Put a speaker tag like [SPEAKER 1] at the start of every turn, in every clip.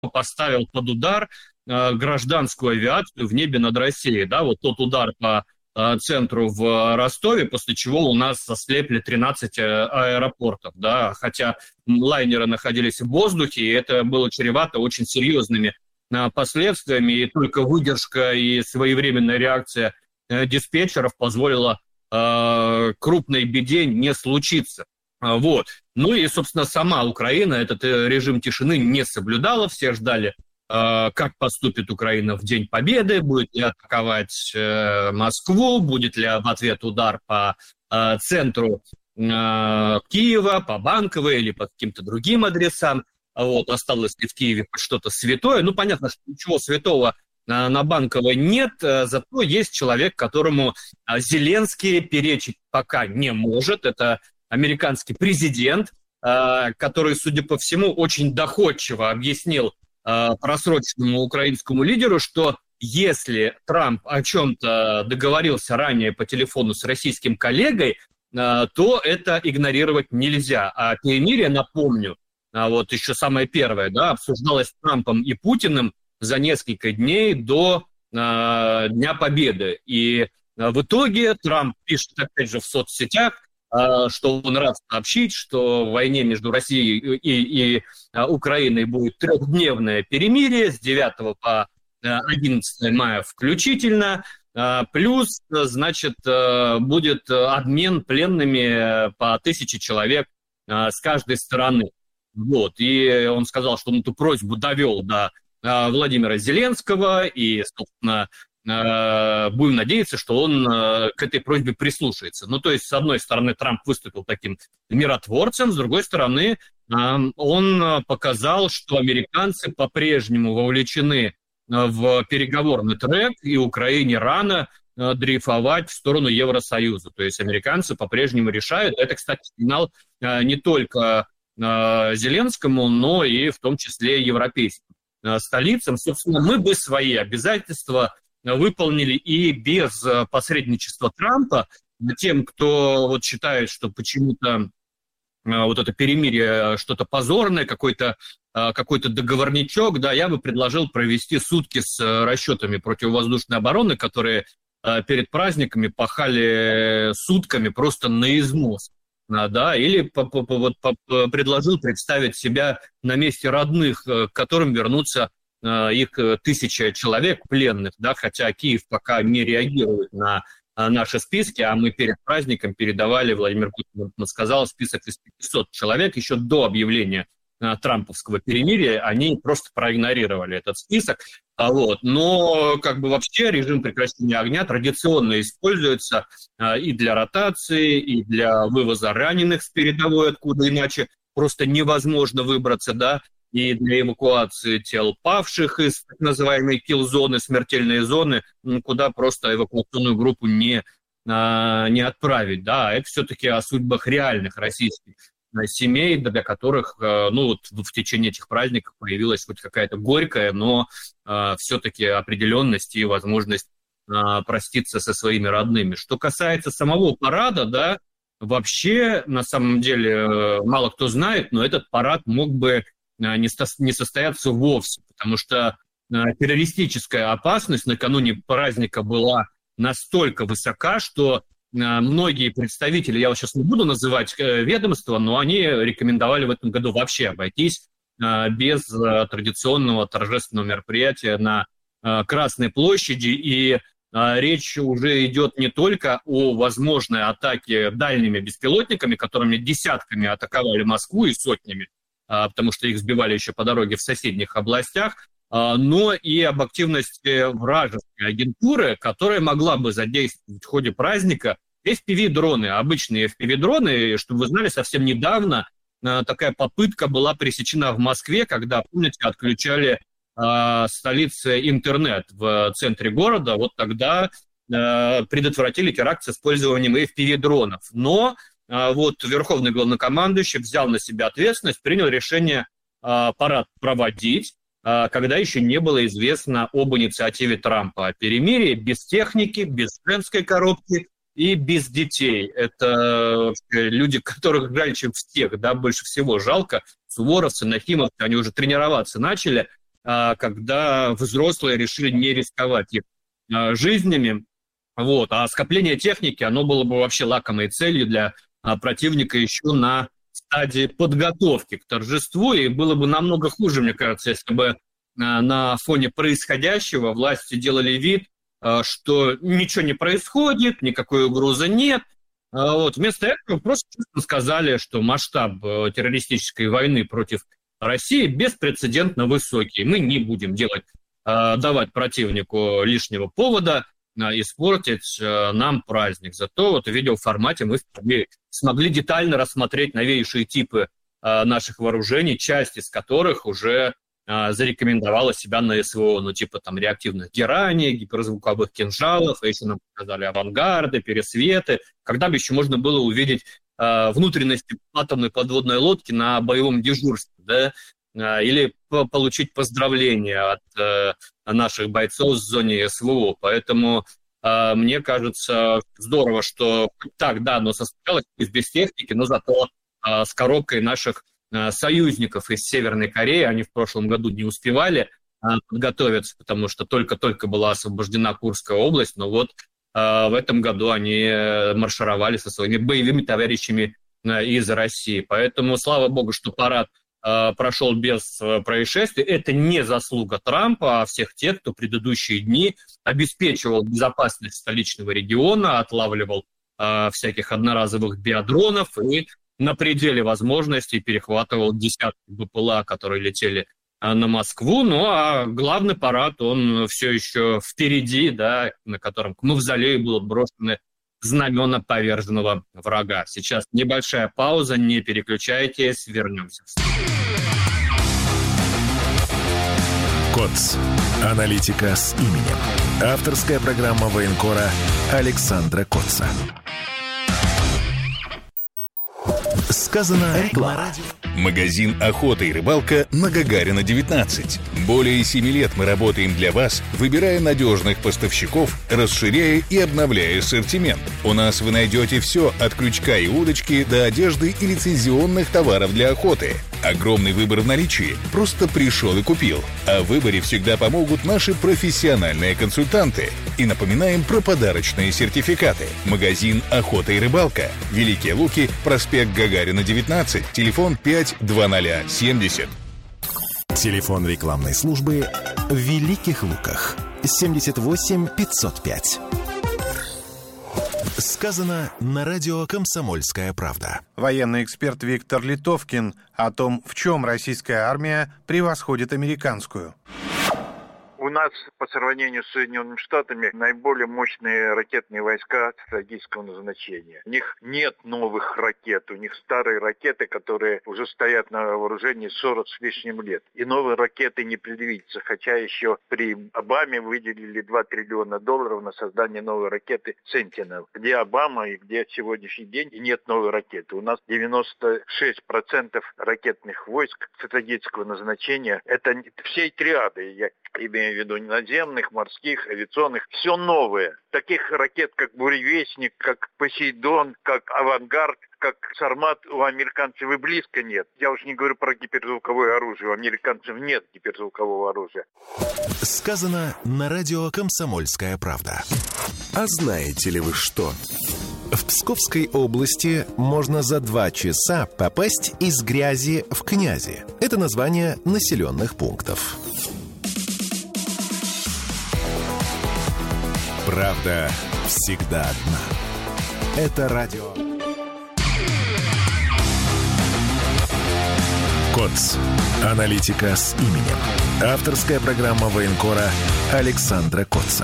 [SPEAKER 1] поставил под удар гражданскую авиацию в небе над Россией. Да, вот тот удар по центру в Ростове, после чего у нас ослепли 13 аэропортов, да, хотя лайнеры находились в воздухе, и это было чревато очень серьезными последствиями, и только выдержка и своевременная реакция диспетчеров позволила крупной беде не случиться. Вот. Ну и, собственно, сама Украина этот режим тишины не соблюдала, все ждали, как поступит Украина в День Победы, будет ли атаковать Москву, будет ли в ответ удар по центру Киева, по Банковой или по каким-то другим адресам. Вот, осталось ли в Киеве что-то святое. Ну, понятно, что ничего святого на Банковой нет, зато есть человек, которому Зеленский перечить пока не может. Это американский президент, который, судя по всему, очень доходчиво объяснил просроченному украинскому лидеру, что если Трамп о чем-то договорился ранее по телефону с российским коллегой, то это игнорировать нельзя. А перемирие, напомню, вот еще самое первое, да, обсуждалось Трампом и Путиным за несколько дней до Дня Победы. И в итоге Трамп пишет, опять же, в соцсетях, что он рад сообщить, что в войне между Россией и Украиной будет трехдневное перемирие с 9 по 11 мая включительно, плюс, значит, будет обмен пленными по 1000 человек с каждой стороны. Вот. И он сказал, что он эту просьбу довел до Владимира Зеленского, и, собственно, будем надеяться, что он к этой просьбе прислушается. Ну, то есть, с одной стороны, Трамп выступил таким миротворцем, с другой стороны, он показал, что американцы по-прежнему вовлечены в переговорный трек, и Украине рано дрейфовать в сторону Евросоюза. То есть американцы по-прежнему решают. Это, кстати, сигнал не только Зеленскому, но и в том числе европейским столицам. Собственно, мы бы свои обязательства выполнили и без посредничества Трампа. Тем, кто вот считает, что почему-то вот это перемирие что-то позорное, какой-то договорничок, да, я бы предложил провести сутки с расчетами противовоздушной обороны, которые перед праздниками пахали сутками просто на износ. Да, или предложил представить себя на месте родных, к которым вернутся их 1000 человек пленных, да, хотя Киев пока не реагирует на наши списки, а мы перед праздником передавали, Владимир Путин сказал, список из 500 человек еще до объявления трамповского перемирия, они просто проигнорировали этот список. Вот. Но как бы вообще режим прекращения огня традиционно используется и для ротации, и для вывоза раненых с передовой, откуда иначе просто невозможно выбраться, да, и для эвакуации тел павших из так называемой килл-зоны, смертельной зоны, куда просто эвакуационную группу не отправить. Да. Это все-таки о судьбах реальных российских семей, для которых вот в течение этих праздников появилась хоть какая-то горькая, но все-таки определенность и возможность проститься со своими родными. Что касается самого парада, да, вообще, на самом деле, мало кто знает, но этот парад мог бы не состояться вовсе, потому что террористическая опасность накануне праздника была настолько высока, что многие представители, я вот сейчас не буду называть ведомства, но они рекомендовали в этом году вообще обойтись без традиционного торжественного мероприятия на Красной площади. И речь уже идет не только о возможной атаке дальними беспилотниками, которыми десятками атаковали Москву и сотнями, потому что их сбивали еще по дороге в соседних областях, но и об активности вражеской агентуры, которая могла бы задействовать в ходе праздника FPV-дроны, обычные FPV-дроны. Чтобы вы знали, совсем недавно такая попытка была пресечена в Москве, когда, помните, отключали столице интернет в центре города. Вот тогда предотвратили теракт с использованием FPV-дронов. Но вот верховный главнокомандующий взял на себя ответственность, принял решение парад проводить, когда еще не было известно об инициативе Трампа о перемирии, без техники, без женской коробки и без детей. Это люди, которых жаль, чем всех, да, больше всего жалко. Суворовцы, нахимовцы, они уже тренироваться начали. когда взрослые решили не рисковать их жизнями. Вот. А скопление техники, оно было бы вообще лакомой целью для противника еще на стадии подготовки к торжеству, и было бы намного хуже, мне кажется, если бы на фоне происходящего власти делали вид, что ничего не происходит, никакой угрозы нет. Вот. Вместо этого просто честно сказали, что масштаб террористической войны против России беспрецедентно высокий. Мы не будем давать противнику лишнего повода испортить нам праздник. Зато вот в видеоформате мы смогли детально рассмотреть новейшие типы наших вооружений, часть из которых уже зарекомендовала себя на СВО, ну типа там реактивных гераний, гиперзвуковых кинжалов, а еще нам показали авангарды, пересветы, когда бы еще можно было увидеть внутренности атомной подводной лодки на боевом дежурстве, да, или получить поздравления от наших бойцов в зоне СВО. Поэтому мне кажется, здорово, что так, да, оно состоялось без техники, но зато с коробкой наших союзников из Северной Кореи. Они в прошлом году не успевали подготовиться, потому что только-только была освобождена Курская область, но вот в этом году они маршировали со своими боевыми товарищами из России. Поэтому, слава богу, что парад прошел без происшествий. Это не заслуга Трампа, а всех тех, кто предыдущие дни обеспечивал безопасность столичного региона, отлавливал всяких одноразовых биодронов и на пределе возможностей перехватывал десятки БПЛА, которые летели на Москву. Ну, а главный парад, он все еще впереди, да, на котором к мавзолею будут брошены знамена поверженного врага. Сейчас небольшая пауза, не переключайтесь, вернемся.
[SPEAKER 2] КОЦ. Аналитика с именем. Авторская программа военкора Александра Котца. Сказано на радио.
[SPEAKER 3] Магазин «Охота и рыбалка» на Гагарина, 19. Более 7 лет мы работаем для вас, выбирая надежных поставщиков, расширяя и обновляя ассортимент. У нас вы найдете все от крючка и удочки до одежды и лицензионных товаров для охоты. Огромный выбор в наличии. Просто пришел и купил. А в выборе всегда помогут наши профессиональные консультанты. И напоминаем про подарочные сертификаты. Магазин «Охота и рыбалка». Великие Луки, проспект Гагарина, 19. Телефон 52070.
[SPEAKER 2] Телефон рекламной службы в Великих Луках. 78 505. Сказано на радио «Комсомольская правда».
[SPEAKER 4] Военный эксперт Виктор Литовкин о том, в чем российская армия превосходит американскую.
[SPEAKER 5] У нас по сравнению с Соединенными Штатами наиболее мощные ракетные войска стратегического назначения. У них нет новых ракет, у них старые ракеты, которые уже стоят на вооружении 40 с лишним лет. И новые ракеты не предвидится, хотя еще при Обаме выделили $2 триллиона на создание новой ракеты «Сентинел». Где Обама и где сегодняшний день, и нет новой ракеты. У нас 96% ракетных войск стратегического назначения. Это всей триады, я имею в виду наземных, морских, авиационных, все новое. Таких ракет, как «Буревестник», как «Посейдон», как «Авангард», как «Сармат» у американцев и близко нет. Я уж не говорю про гиперзвуковое оружие. У американцев нет гиперзвукового оружия.
[SPEAKER 2] Сказано на радио «Комсомольская правда». А знаете ли вы что? В Псковской области можно за 2 часа попасть из грязи в князи. Это название населенных пунктов. Правда всегда одна. Это радио КОЦ. Аналитика с именем. Авторская программа военкора Александра Котца.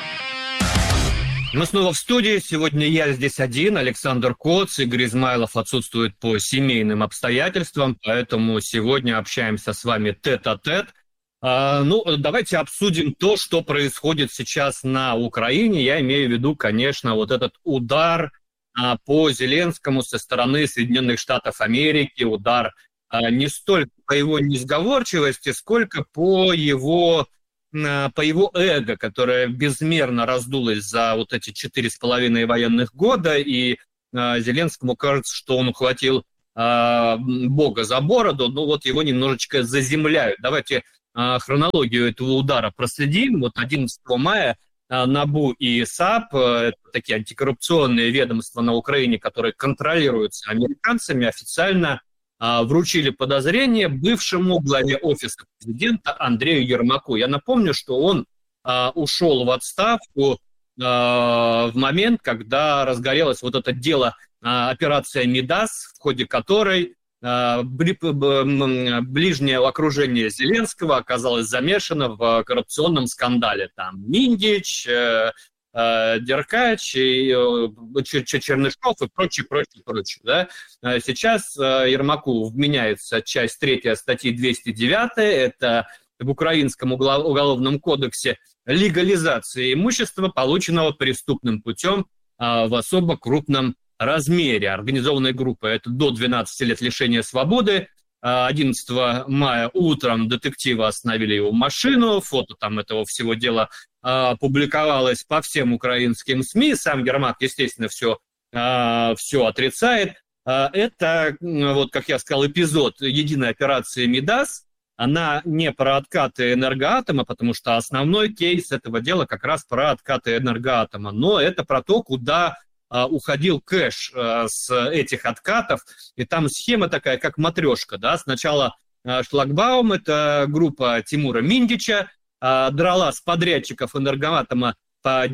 [SPEAKER 1] Мы снова в студии. Сегодня я здесь один, Александр Котц. Игорь Измайлов отсутствует по семейным обстоятельствам, поэтому сегодня общаемся с вами тет-а-тет. Давайте обсудим то, что происходит сейчас на Украине. Я имею в виду, конечно, вот этот удар по Зеленскому со стороны Соединенных Штатов Америки. Удар не столько по его несговорчивости, сколько по его эго, которое безмерно раздулось за вот эти 4,5 военных года. И Зеленскому кажется, что он ухватил Бога за бороду, но вот его немножечко заземляют. Давайте хронологию этого удара проследим, вот 11 мая НАБУ и САП, это такие антикоррупционные ведомства на Украине, которые контролируются американцами, официально вручили подозрение бывшему главе офиса президента Андрею Ермаку. Я напомню, что он ушел в отставку в момент, когда разгорелось вот это дело операция «Мидас», в ходе которой ближнее окружение Зеленского оказалось замешано в коррупционном скандале. Там Миндич, Деркач, Чернышов и прочее. Да? Сейчас Ермаку вменяется часть 3 статьи 209, это в Украинском уголовном кодексе легализация имущества, полученного преступным путем в особо крупном размере. Организованная группа – это до 12 лет лишения свободы. 11 мая утром детективы остановили его машину, фото там этого всего дела публиковалось по всем украинским СМИ. Сам Ермак, естественно, все отрицает. Это, вот как я сказал, эпизод единой операции «Мидас». Она не про откаты Энергоатома, потому что основной кейс этого дела как раз про откаты Энергоатома, но это про то, куда уходил кэш с этих откатов, и там схема такая, как матрешка, да, сначала шлагбаум, это группа Тимура Миндича, драла с подрядчиков Энергоатома по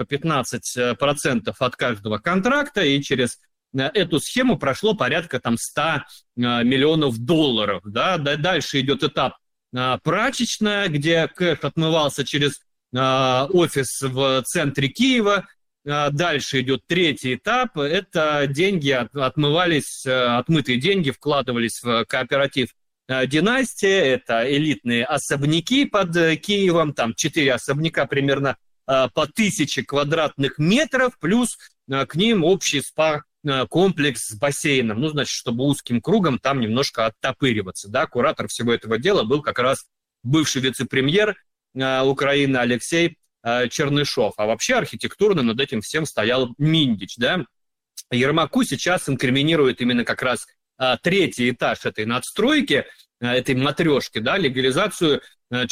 [SPEAKER 1] 10-15% от каждого контракта, и через эту схему прошло порядка там 100 миллионов долларов, да, дальше идет этап прачечная, где кэш отмывался через офис в центре Киева. Дальше идет 3-й этап. Это деньги отмытые деньги вкладывались в кооператив «Династия». Это элитные особняки под Киевом. Там 4 особняка примерно по 1000 квадратных метров. Плюс к ним общий спа-комплекс с бассейном. Ну, значит, чтобы узким кругом там немножко оттопыриваться. Да? Куратор всего этого дела был как раз бывший вице-премьер Украины Алексей Чернышов. А вообще архитектурно над этим всем стоял Миндич. Да? Ермаку сейчас инкриминирует именно как раз 3-й этаж этой надстройки, этой матрешки, да, легализацию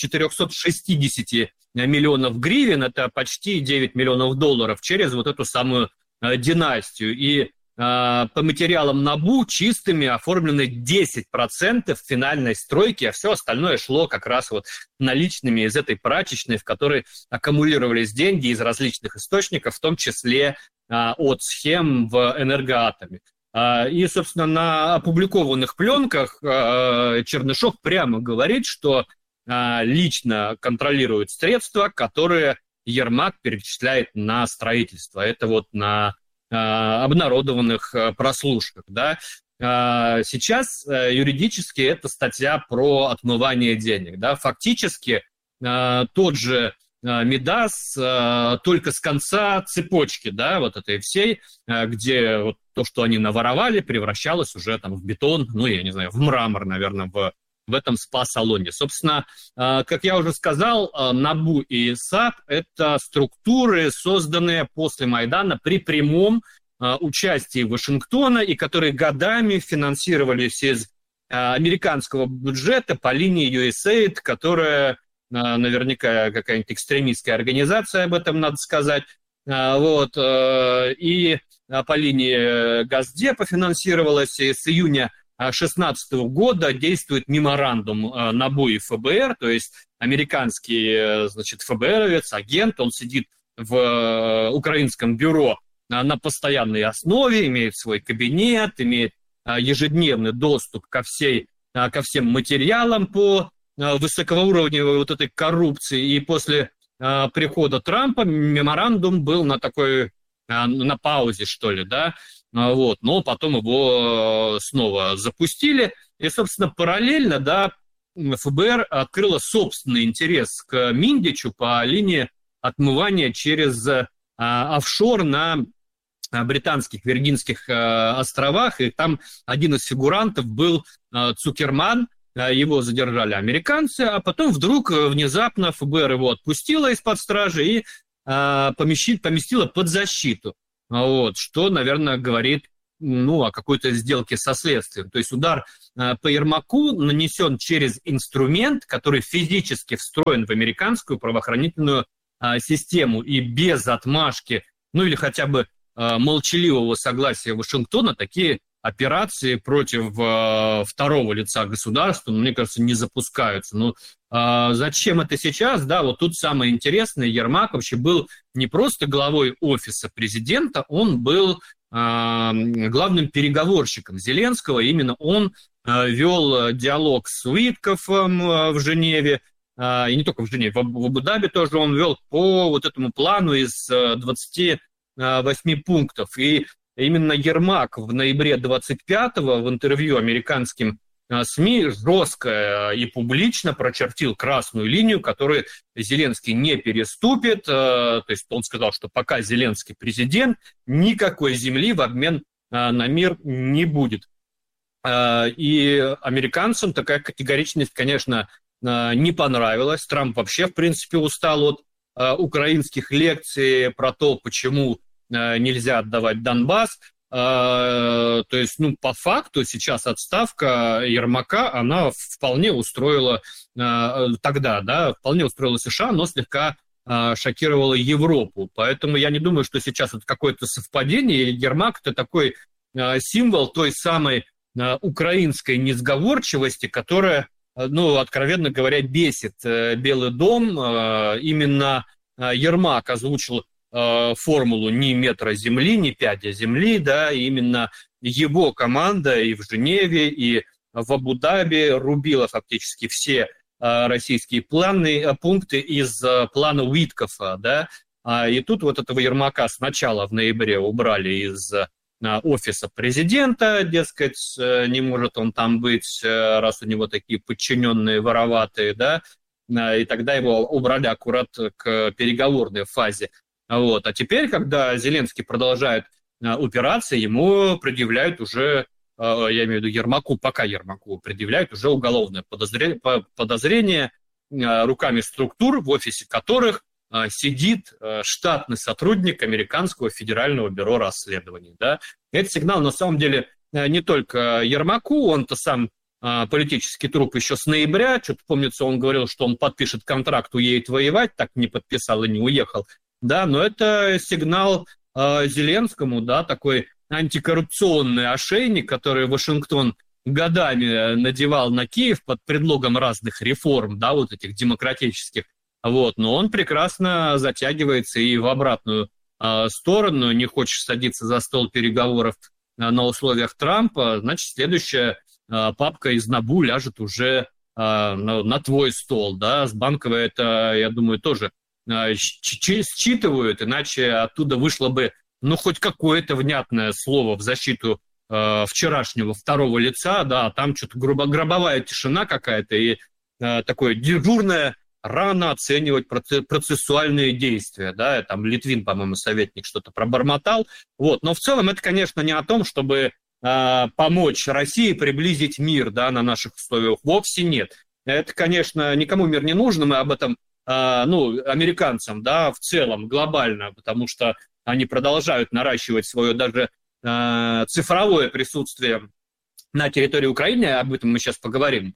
[SPEAKER 1] 460 миллионов гривен, это почти 9 миллионов долларов, через вот эту самую династию. И по материалам НАБУ чистыми оформлены 10% финальной стройки, а все остальное шло как раз вот наличными из этой прачечной, в которой аккумулировались деньги из различных источников, в том числе от схем в Энергоатоме. И, собственно, на опубликованных пленках Чернышов прямо говорит, что лично контролирует средства, которые Ермак перечисляет на строительство. Это вот на обнародованных прослушках. Да? Сейчас юридически это статья про отмывание денег. Да? Фактически тот же Мидас только с конца цепочки, да, вот этой всей, где вот то, что они наворовали, превращалось уже там в бетон, ну, я не знаю, в мрамор, наверное, в этом спа-салоне. Собственно, как я уже сказал, НАБУ и САП – это структуры, созданные после Майдана при прямом участии Вашингтона и которые годами финансировались из американского бюджета по линии USAID, которая наверняка какая-нибудь экстремистская организация, об этом надо сказать. Вот. И по линии Госдепа финансировалась, и с июня 2016 года действует меморандум НАБУ и ФБР, то есть американский, значит, ФБРовец, агент, он сидит в украинском бюро на постоянной основе, имеет свой кабинет, имеет ежедневный доступ ко всем материалам по высокоуровневой вот этой коррупции. И после прихода Трампа меморандум был на паузе, что ли, да, вот, но потом его снова запустили. И, собственно, параллельно, да, ФБР открыло собственный интерес к Миндичу по линии отмывания через офшор на британских Виргинских островах. И там один из фигурантов был Цукерман. Его задержали американцы, а потом вдруг внезапно ФБР его отпустило из-под стражи и поместило под защиту. Вот, что, наверное, говорит о какой-то сделке со следствием. То есть удар по Ермаку нанесен через инструмент, который физически встроен в американскую правоохранительную систему, и без отмашки, или хотя бы молчаливого согласия Вашингтона такие операции против второго лица государства, мне кажется, не запускаются. Зачем это сейчас? Да, вот тут самое интересное, Ермак вообще был не просто главой офиса президента, он был главным переговорщиком Зеленского. Именно он вел диалог с Уиткофом в Женеве, и не только в Женеве, в Абу-Даби тоже он вел по вот этому плану из 28 пунктов. И именно Ермак в ноябре 25-го в интервью американским СМИ жестко и публично прочертил красную линию, которую Зеленский не переступит. То есть он сказал, что пока Зеленский президент, никакой земли в обмен на мир не будет. И американцам такая категоричность, конечно, не понравилась. Трамп вообще, в принципе, устал от украинских лекций про то, почему нельзя отдавать Донбасс. То есть, по факту сейчас отставка Ермака, она вполне устроила тогда, да, вполне устроила США, но слегка шокировала Европу. Поэтому я не думаю, что сейчас это какое-то совпадение. Ермак – это такой символ той самой украинской несговорчивости, которая, откровенно говоря, бесит Белый дом. Именно Ермак озвучил формулу ни метра земли, ни пядя земли, да, именно его команда и в Женеве, и в Абу-Даби рубила фактически все российские пункты из плана Уиткофа, да, и тут вот этого Ермака сначала в ноябре убрали из офиса президента, дескать, не может он там быть, раз у него такие подчиненные вороватые, да, и тогда его убрали аккурат к переговорной фазе. А теперь, когда Зеленский продолжает упираться, ему предъявляют уже, я имею в виду Ермаку предъявляют уже уголовное подозрение руками структур, в офисе которых сидит штатный сотрудник Американского федерального бюро расследований. Да? Это сигнал, на самом деле, не только Ермаку, он-то сам политический труп еще с ноября, что-то помнится, он говорил, что он подпишет контракт, уедет воевать, так не подписал и не уехал. Да, но это сигнал Зеленскому, да, такой антикоррупционный ошейник, который Вашингтон годами надевал на Киев под предлогом разных реформ, да, вот этих демократических, но он прекрасно затягивается и в обратную сторону, не хочешь садиться за стол переговоров на условиях Трампа, значит, следующая папка из НАБУ ляжет уже на твой стол, да, с Банковой это, я думаю, тоже считывают, иначе оттуда вышло бы, хоть какое-то внятное слово в защиту вчерашнего второго лица, да, а там что-то гробовая тишина какая-то и такое дежурное рано оценивать процессуальные действия, да, там Литвин, по-моему, советник что-то пробормотал, но в целом это, конечно, не о том, чтобы помочь России приблизить мир, да, на наших условиях, вовсе нет. Это, конечно, никому мир не нужен, мы об этом американцам, да, в целом, глобально, потому что они продолжают наращивать свое даже цифровое присутствие на территории Украины, об этом мы сейчас поговорим.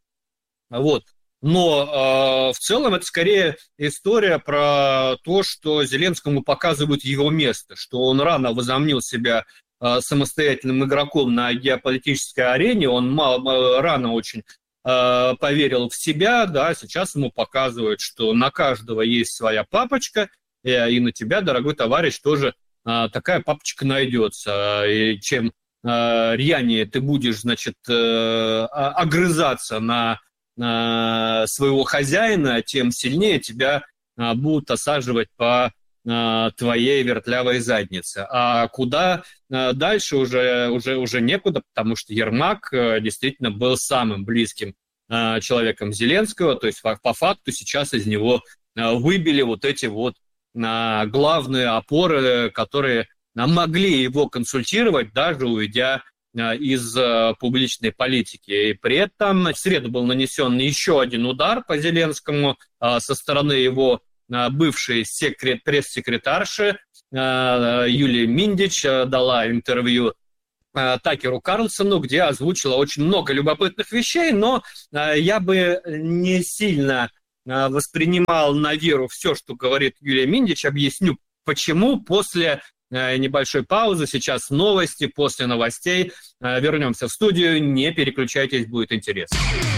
[SPEAKER 1] Но в целом это скорее история про то, что Зеленскому показывают его место, что он рано возомнил себя самостоятельным игроком на геополитической арене, он рано очень поверил в себя, да, сейчас ему показывают, что на каждого есть своя папочка, и на тебя, дорогой товарищ, тоже такая папочка найдется. И чем рьянее ты будешь, значит, огрызаться на своего хозяина, тем сильнее тебя будут осаживать по твоей вертлявой заднице. А куда дальше уже некуда, потому что Ермак действительно был самым близким человеком Зеленского, то есть по факту сейчас из него выбили вот эти главные опоры, которые могли его консультировать, даже уйдя из публичной политики. И при этом в среду был нанесен еще один удар по Зеленскому со стороны его бывшей пресс-секретарши Юлии Миндич, дала интервью Такеру Карлсону, где озвучила очень много любопытных вещей, но я бы не сильно воспринимал на веру все, что говорит Юлия Миндич. Объясню, почему. После небольшой паузы, сейчас новости, после новостей вернемся в студию, не переключайтесь, будет интересно.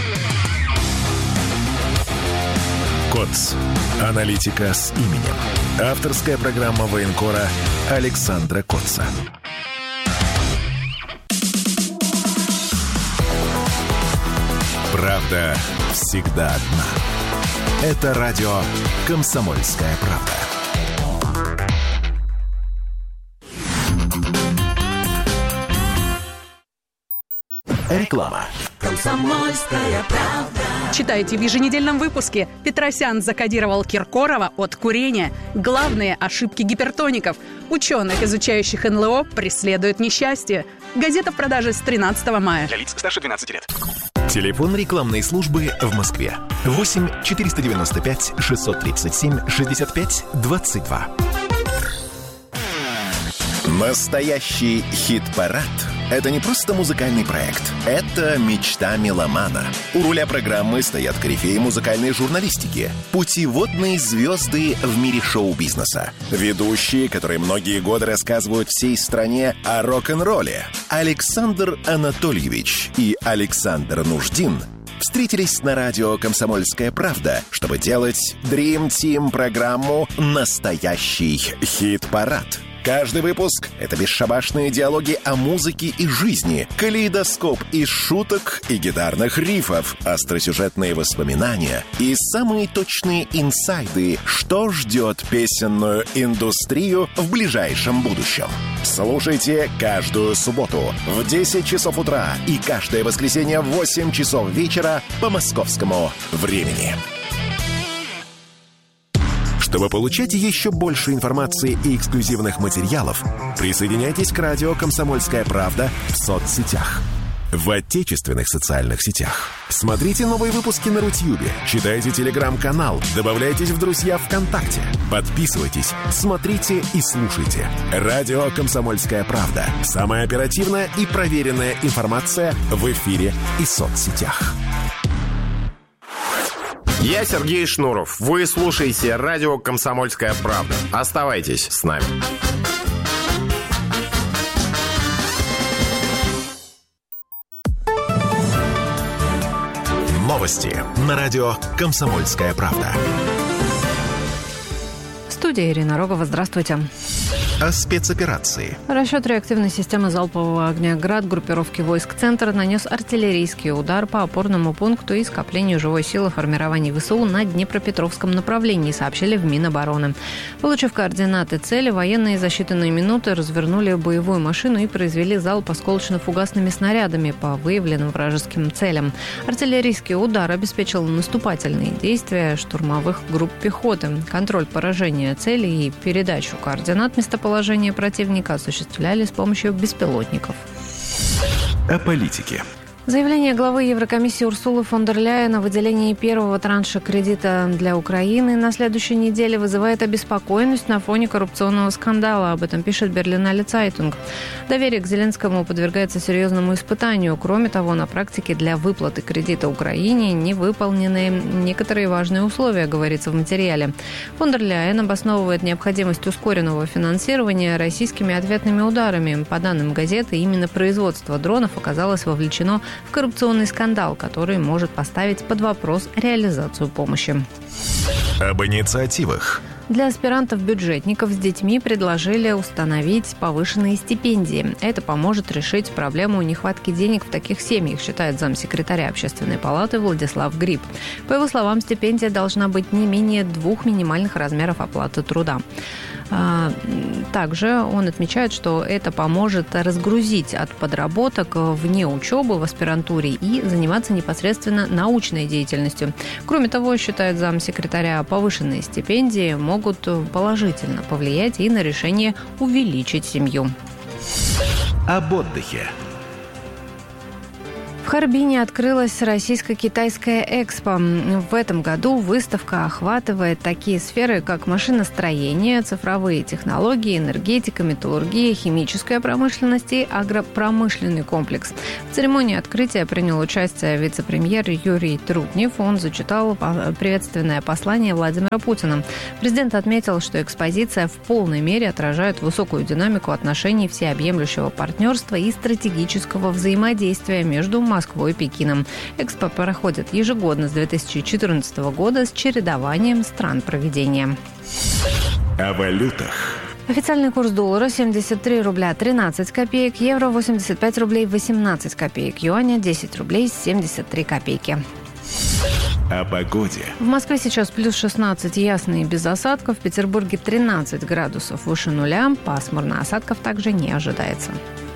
[SPEAKER 2] КОЦ. Аналитика с именем. Авторская программа военкора Александра Коца. Правда всегда одна. Это радио «Комсомольская правда». Реклама.
[SPEAKER 6] «Комсомольская правда».
[SPEAKER 7] Читайте в еженедельном выпуске. Петросян закодировал Киркорова от курения. Главные ошибки гипертоников. Ученых, изучающих НЛО, преследуют несчастье. Газета в продаже с 13 мая.
[SPEAKER 8] Для лиц старше 12 лет.
[SPEAKER 2] Телефон рекламной службы в Москве. 8 495 637 65 22. Настоящий хит-парад – это не просто музыкальный проект. Это мечта меломана. У руля программы стоят корифеи музыкальной журналистики, путеводные звезды в мире шоу-бизнеса, ведущие, которые многие годы рассказывают всей стране о рок-н-ролле. Александр Анатольевич и Александр Нуждин встретились на радио «Комсомольская правда», чтобы делать Dream Team программу «Настоящий хит-парад». Каждый выпуск — это бесшабашные диалоги о музыке и жизни, калейдоскоп из шуток и гитарных рифов, остросюжетные воспоминания и самые точные инсайды, что ждет песенную индустрию в ближайшем будущем. Слушайте каждую субботу в 10 часов утра и каждое воскресенье в 8 часов вечера по московскому времени. Чтобы получать еще больше информации и эксклюзивных материалов, присоединяйтесь к радио «Комсомольская правда» в соцсетях. В отечественных социальных сетях. Смотрите новые выпуски на Рутьюбе, читайте телеграм-канал, добавляйтесь в друзья ВКонтакте, подписывайтесь, смотрите и слушайте. Радио «Комсомольская правда». Самая оперативная и проверенная информация в эфире и соцсетях.
[SPEAKER 9] Я Сергей Шнуров. Вы слушаете радио «Комсомольская правда». Оставайтесь с нами.
[SPEAKER 2] Новости на радио «Комсомольская правда».
[SPEAKER 10] Студия Ирина Рогова. Здравствуйте.
[SPEAKER 2] О спецоперации.
[SPEAKER 10] Расчет реактивной системы залпового огня «Град» группировки войск «Центр» нанес артиллерийский удар по опорному пункту и скоплению живой силы формирований ВСУ на Днепропетровском направлении, сообщили в Минобороны. Получив координаты цели, военные за считанные минуты развернули боевую машину и произвели залп осколочно-фугасными снарядами по выявленным вражеским целям. Артиллерийский удар обеспечил наступательные действия штурмовых групп пехоты, контроль поражения целей и передачу координат местоположения противника осуществляли с помощью беспилотников.
[SPEAKER 2] О политике.
[SPEAKER 10] Заявление главы Еврокомиссии Урсулы фон дер Ляйен о выделении первого транша кредита для Украины на следующей неделе вызывает обеспокоенность на фоне коррупционного скандала. Об этом пишет Берлинале Цайтунг. Доверие к Зеленскому подвергается серьезному испытанию. Кроме того, на практике для выплаты кредита Украине не выполнены некоторые важные условия, говорится в материале. Фон дер Ляйен обосновывает необходимость ускоренного финансирования российскими ответными ударами. По данным газеты, именно производство дронов оказалось вовлечено в коррупционный скандал, который может поставить под вопрос реализацию помощи.
[SPEAKER 2] Об инициативах.
[SPEAKER 10] Для аспирантов-бюджетников с детьми предложили установить повышенные стипендии. Это поможет решить проблему нехватки денег в таких семьях, считает замсекретаря Общественной палаты Владислав Гриб. По его словам, стипендия должна быть не менее 2 минимальных размеров оплаты труда. Также он отмечает, что это поможет разгрузить от подработок вне учебы в аспирантуре и заниматься непосредственно научной деятельностью. Кроме того, считает замсекретаря, повышенные стипендии могут положительно повлиять и на решение увеличить семью.
[SPEAKER 2] Об отдыхе.
[SPEAKER 10] В Харбине открылась российско-китайская экспо. В этом году выставка охватывает такие сферы, как машиностроение, цифровые технологии, энергетика, металлургия, химическая промышленность и агропромышленный комплекс. В церемонии открытия принял участие вице-премьер Юрий Трутнев. Он зачитал приветственное послание Владимира Путина. Президент отметил, что экспозиция в полной мере отражает высокую динамику отношений всеобъемлющего партнерства и стратегического взаимодействия между Москвой и Пекином. Экспо проходит ежегодно с 2014 года с чередованием стран проведения.
[SPEAKER 2] О валютах.
[SPEAKER 10] Официальный курс доллара 73 рубля 13 копеек, евро 85 рублей 18 копеек, юаня 10 рублей 73 копейки.
[SPEAKER 2] О погоде.
[SPEAKER 10] В Москве сейчас плюс 16, ясно и без осадков. В Петербурге 13 градусов выше нуля. Пасмурно, осадков также не ожидается.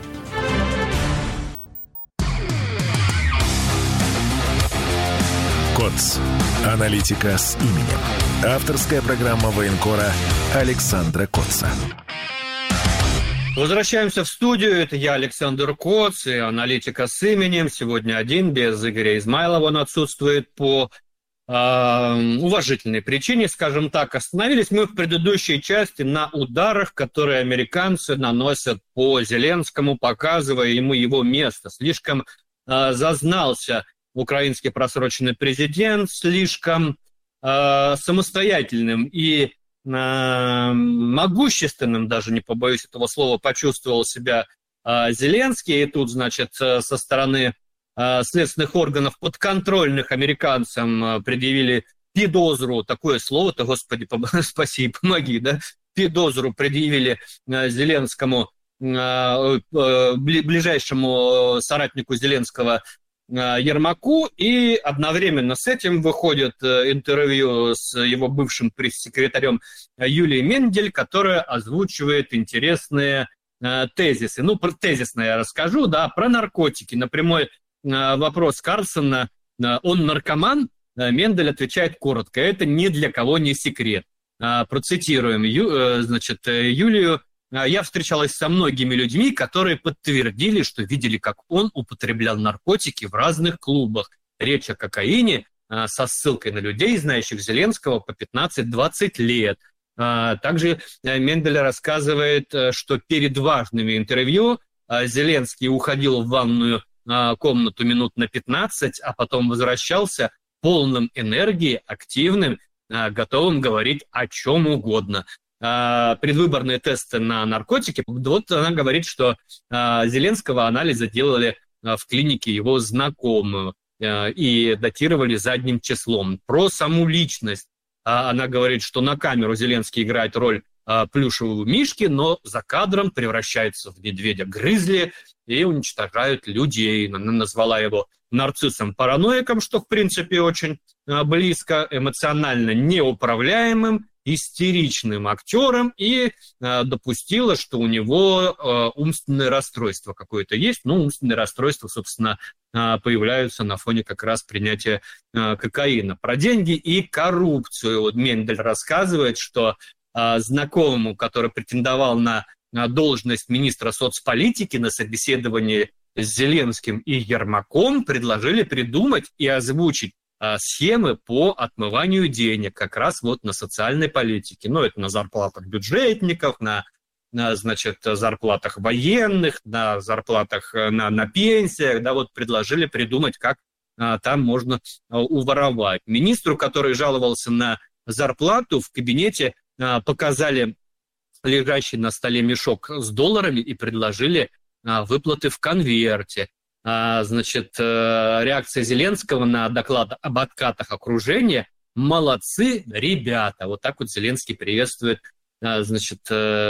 [SPEAKER 2] КОЦ. Аналитика с именем. Авторская программа военкора Александра Коца.
[SPEAKER 1] Возвращаемся в студию. Это я, Александр Коц, и аналитика с именем. Сегодня один, без Игоря Измайлова. Он отсутствует по уважительной причине, скажем так. Остановились мы в предыдущей части на ударах, которые американцы наносят по Зеленскому, показывая ему его место. Слишком зазнался украинский просроченный президент, слишком самостоятельным и могущественным, даже не побоюсь этого слова, почувствовал себя Зеленский. И тут, значит, со стороны следственных органов, подконтрольных американцам, предъявили подозру, такое слово-то, господи, спаси и помоги, да, подозру предъявили Зеленскому, ближайшему соратнику Зеленского Ермаку, и одновременно с этим выходит интервью с его бывшим пресс-секретарем Юлией Мендель, которая озвучивает интересные тезисы. Ну, тезисно я расскажу, да, про наркотики. На прямой вопрос Карлсона, он наркоман, Мендель отвечает коротко: это ни для кого не секрет. Процитируем, значит, Юлию. Я встречалась со многими людьми, которые подтвердили, что видели, как он употреблял наркотики в разных клубах. Речь о кокаине со ссылкой на людей, знающих Зеленского по 15-20 лет. Также Мендель рассказывает, что перед важными интервью Зеленский уходил в ванную комнату минут на 15, а потом возвращался полным энергии, активным, готовым говорить о чем угодно. Предвыборные тесты на наркотики, вот она говорит, что Зеленского анализы делали в клинике его знакомого и датировали задним числом. Про саму личность она говорит, что на камеру Зеленский играет роль плюшевого мишки, но за кадром превращается в медведя-грызли и уничтожает людей. Она назвала его нарциссом-параноиком, что, в принципе, очень близко, эмоционально неуправляемым, истеричным актером, и допустила, что у него умственное расстройство какое-то есть. Ну, умственные расстройства, собственно, появляются на фоне как раз принятия кокаина. Про деньги и коррупцию. Вот Мендель рассказывает, что знакомому, который претендовал на должность министра соцполитики, на собеседовании с Зеленским и Ермаком, предложили придумать и озвучить схемы по отмыванию денег как раз вот на социальной политике. Ну, это на зарплатах бюджетников, на значит, зарплатах военных, на зарплатах на пенсиях. Да, вот предложили придумать, как там можно уворовать. Министру, который жаловался на зарплату, в кабинете показали лежащий на столе мешок с долларами и предложили выплаты в конверте. Значит, реакция Зеленского на доклад об откатах окружения: молодцы, ребята. Вот так вот Зеленский приветствует, значит,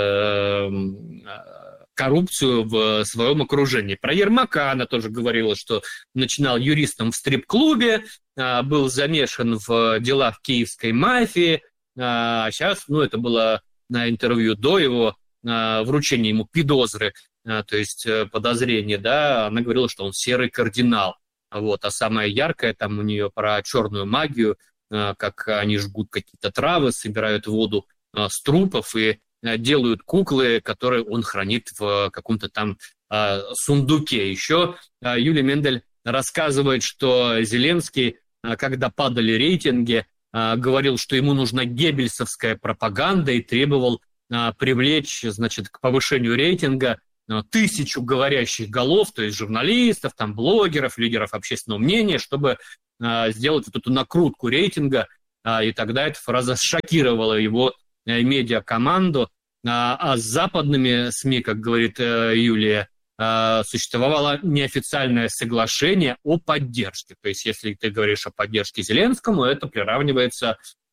[SPEAKER 1] коррупцию в своем окружении. Про Ермака она тоже говорила, что начинал юристом в стрип-клубе, был замешан в делах киевской мафии, а сейчас, ну, это было на интервью до его вручения ему подозры, то есть подозрение, да, она говорила, что он серый кардинал. Вот. А самое яркое там у нее про черную магию, как они жгут какие-то травы, собирают воду с трупов и делают куклы, которые он хранит в каком-то там сундуке. Еще Юлия Мендель рассказывает, что Зеленский, когда падали рейтинги, говорил, что ему нужна геббельсовская пропаганда и требовал привлечь, значит, к повышению рейтинга 1000 говорящих голов, то есть журналистов, там, блогеров, лидеров общественного мнения, чтобы сделать вот эту накрутку рейтинга, и тогда эта фраза шокировала его медиакоманду. А с западными СМИ, как говорит Юлия, существовало неофициальное соглашение о поддержке. То есть если ты говоришь о поддержке Зеленскому, это приравнивается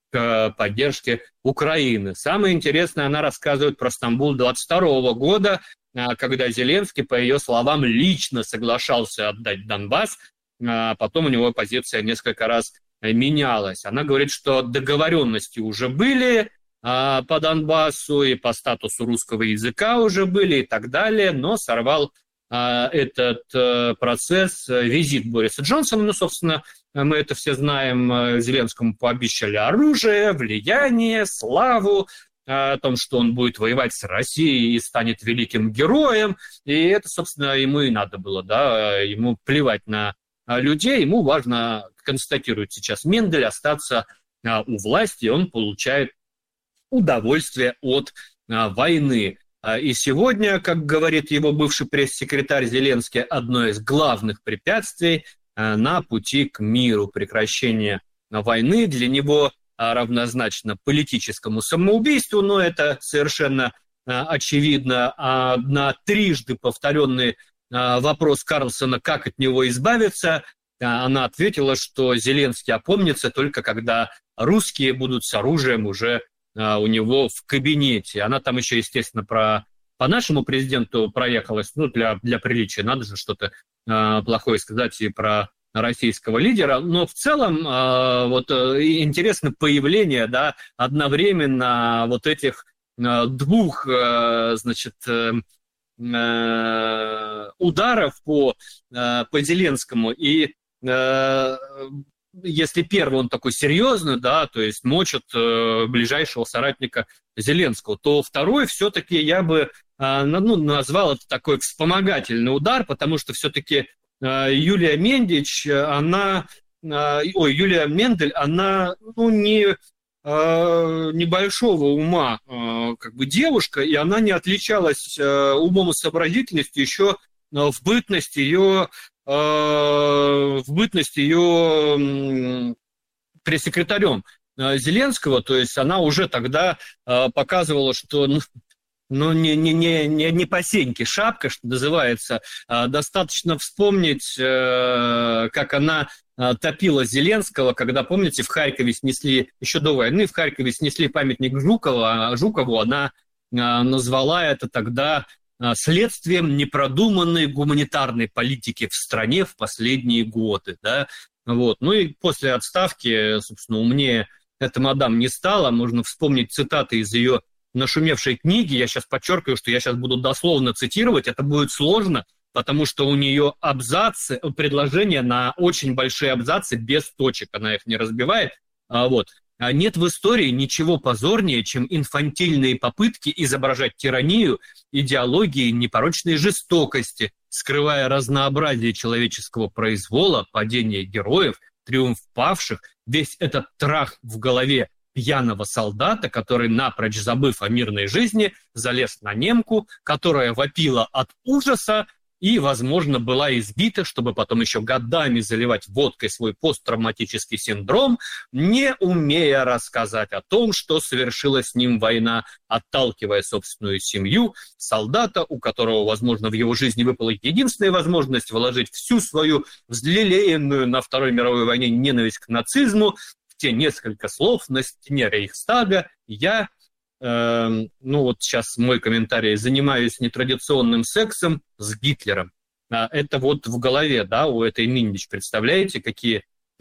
[SPEAKER 1] к поддержке Украины. Самое интересное, она рассказывает про Стамбул 22 года, когда Зеленский, по ее словам, лично соглашался отдать Донбасс, а потом у него позиция несколько раз менялась. Она говорит, что договоренности уже были по Донбассу и по статусу русского языка уже были и так далее, но сорвал этот процесс визит Бориса Джонсона. Ну, собственно, мы это все знаем, Зеленскому пообещали оружие, влияние, славу, о том, что он будет воевать с Россией и станет великим героем, и это, собственно, ему и надо было, да, ему плевать на людей, ему важно, констатирует сейчас Мендель, остаться у власти, он получает удовольствие от войны. И сегодня, как говорит его бывший пресс-секретарь Зеленский, одно из главных препятствий на пути к миру, прекращение войны для него равнозначно политическому самоубийству, но это совершенно очевидно. На трижды повторенный вопрос Карлсона, как от него избавиться, она ответила, что Зеленский опомнится только когда русские будут с оружием уже у него в кабинете. Она там еще, естественно, по нашему президенту проехалась, ну, для приличия, надо же что-то плохое сказать и про российского лидера, но в целом вот интересно появление, да, одновременно вот этих двух, значит, ударов по Зеленскому, и если первый он такой серьезный, да, то есть мочат ближайшего соратника Зеленского, то второй все-таки я бы назвал это такой вспомогательный удар, потому что все-таки Юлия Мендель, она небольшого ума как бы девушка, и она не отличалась умом и сообразительностью еще в бытность ее пресс-секретарем Зеленского, то есть она уже тогда показывала, что не по сеньке шапка, что называется. Достаточно вспомнить, как она топила Зеленского, когда, помните, в Харькове снесли, еще до войны, в Харькове снесли памятник Жукову, она назвала это тогда следствием непродуманной гуманитарной политики в стране в последние годы. Да? Вот. Ну и после отставки, собственно, умнее эта мадам не стала. Можно вспомнить цитаты из ее нашумевшей книги. Я сейчас подчеркиваю, что я сейчас буду дословно цитировать. Это будет сложно, потому что у нее абзацы, предложения на очень большие абзацы без точек. Она их не разбивает. Вот. Нет в истории ничего позорнее, чем инфантильные попытки изображать тиранию, идеологии непорочной жестокости, скрывая разнообразие человеческого произвола, падение героев, триумф павших, весь этот трах в голове пьяного солдата, который, напрочь забыв о мирной жизни, залез на немку, которая вопила от ужаса и, возможно, была избита, чтобы потом еще годами заливать водкой свой посттравматический синдром, не умея рассказать о том, что совершила с ним война, отталкивая собственную семью, солдата, у которого, возможно, в его жизни выпала единственная возможность вложить всю свою взлелеянную на Второй мировой войне ненависть к нацизму в те несколько слов на стене Рейхстага: «Я, вот сейчас мой комментарий, занимаюсь нетрадиционным сексом с Гитлером». Это вот в голове, да, у этой Миндич, представляете, какие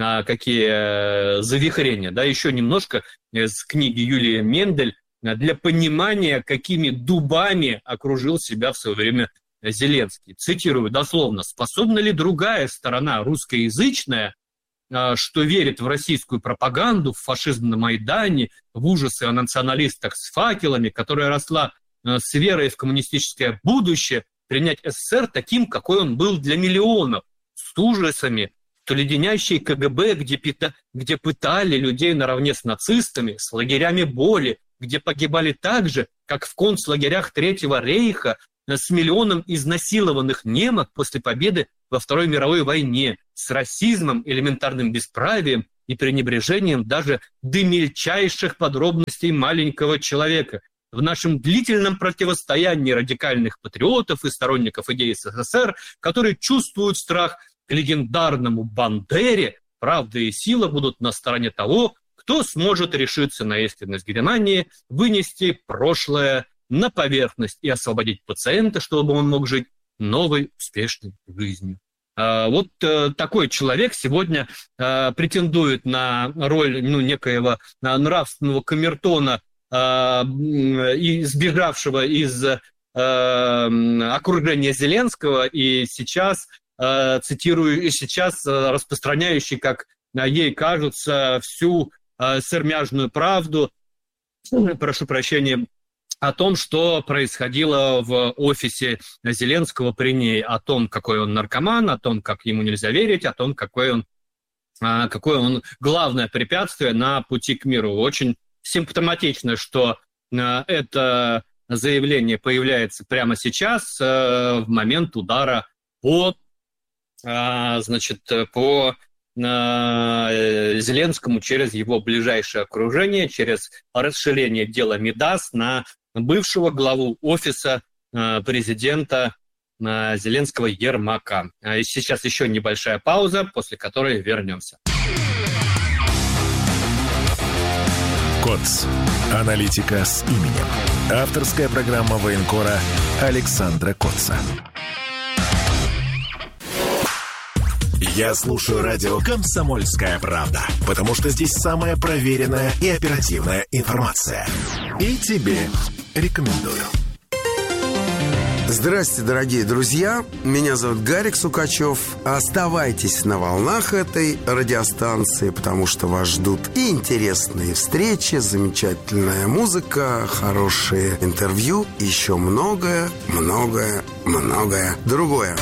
[SPEAKER 1] завихрения, да, еще немножко из книги Юлии Мендель для понимания, какими дубами окружил себя в свое время Зеленский. Цитирую дословно: «Способна ли другая сторона, русскоязычная, что верит в российскую пропаганду, в фашизм на Майдане, в ужасы о националистах с факелами, которая росла с верой в коммунистическое будущее, принять СССР таким, какой он был для миллионов? с ужасами, что леденящий КГБ, где пытали людей наравне с нацистами, с лагерями боли, где погибали так же, как в концлагерях Третьего рейха, с миллионом изнасилованных немок после победы во Второй мировой войне, с расизмом, элементарным бесправием и пренебрежением даже до мельчайших подробностей маленького человека. В нашем длительном противостоянии радикальных патриотов и сторонников идей СССР, которые чувствуют страх к легендарному Бандере, правда и сила будут на стороне того, кто сможет решиться на искренность Германии, вынести прошлое на поверхность и освободить пациента, чтобы он мог жить новой успешной жизнью. Вот такой человек сегодня претендует на роль некоего нравственного камертона, сбежавшего из окружения Зеленского, и сейчас, цитирую, распространяющий, как ей кажется, всю сермяжную правду, прошу прощения, о том, что происходило в офисе Зеленского при ней, о том, какой он наркоман, о том, как ему нельзя верить, о том, какое он главное препятствие на пути к миру. Очень симптоматично, что это заявление появляется прямо сейчас, в момент удара по Зеленскому через его ближайшее окружение, через расширение дела Мидас на бывшего главу офиса президента Зеленского Ермака. И сейчас еще небольшая пауза, после которой вернемся.
[SPEAKER 2] КОЦ. Аналитика с именем. Авторская программа военкора Александра Коца. Я слушаю радио «Комсомольская правда», потому что здесь самая проверенная и оперативная информация. И тебе рекомендую.
[SPEAKER 8] Здравствуйте, дорогие друзья. Меня зовут Гарик Сукачев. Оставайтесь на волнах этой радиостанции, потому что вас ждут и интересные встречи, замечательная музыка, хорошие интервью, еще многое другое.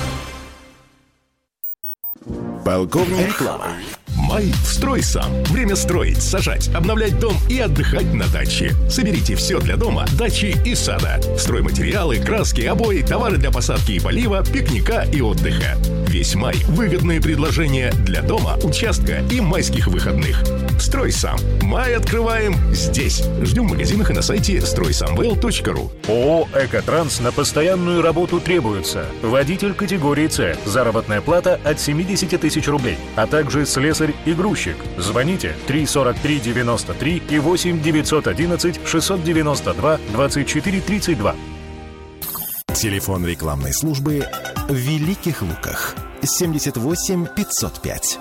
[SPEAKER 2] Полковник Реклама. Май в «Строй сам». Время строить, сажать, обновлять дом и отдыхать на даче. Соберите все для дома, дачи и сада. Стройматериалы, краски, обои, товары для посадки и полива, пикника и отдыха. Весь май выгодные предложения для дома, участка и майских выходных. «Строй сам». Май открываем здесь. Ждем в магазинах и на сайте стройсамвел.ру.
[SPEAKER 11] ООО «Экотранс» на постоянную работу требуется. Водитель категории С. Заработная плата от 70 тысяч рублей. А также слесарь и грузчик. Звоните 343-93 и 8-911-692-24-32.
[SPEAKER 2] Телефон рекламной службы в Великих Луках. 78 505.